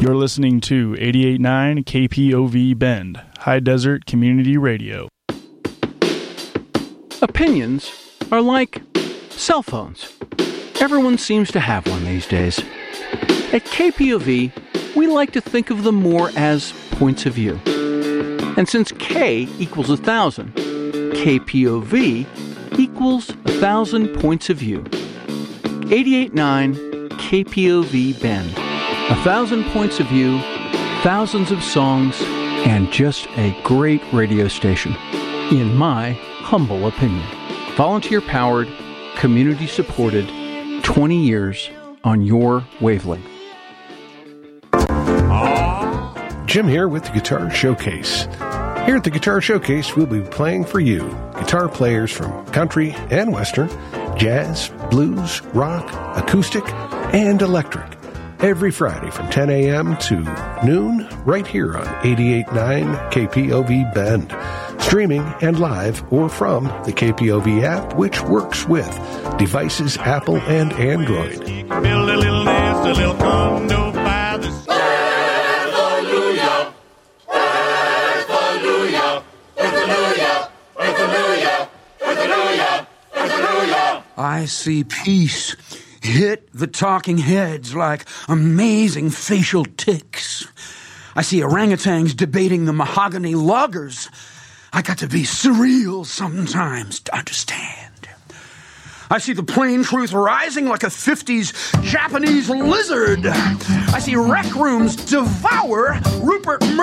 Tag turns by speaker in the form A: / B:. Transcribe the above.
A: You're listening to 88.9 KPOV Bend, High Desert Community Radio.
B: Opinions are like cell phones. Everyone seems to have one these days. At KPOV, we like to think of them more as points of view. And since K equals 1,000, KPOV equals 1,000 points of view. 88.9 KPOV Bend. 1,000 points of view, thousands of songs, and just a great radio station, in my humble opinion. Volunteer-powered, community-supported, 20 years on your wavelength.
C: Jim here with the Guitar Showcase. Here at the Guitar Showcase, we'll be playing for you guitar players from country and western, jazz, blues, rock, acoustic, and electric. Every Friday from 10 a.m. to noon, right here on 88.9 KPOV Bend. Streaming and live or from the KPOV app, which works with devices Apple and Android.
D: Build a little nest, a little condo by the sea. Hallelujah, hallelujah, hallelujah, hallelujah, hallelujah, hallelujah.
E: I see peace hit the talking heads like amazing facial tics. I see orangutans debating the mahogany loggers. I got to be surreal sometimes to understand. I see the plain truth rising like a 50s Japanese lizard. I see rec rooms devour Rupert